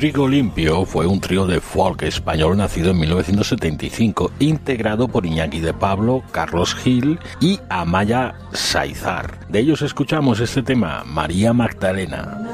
Trigo Limpio fue un trío de folk español nacido en 1975, integrado por Iñaki de Pablo, Carlos Gil y Amaya Saizar. De ellos escuchamos este tema, María Magdalena.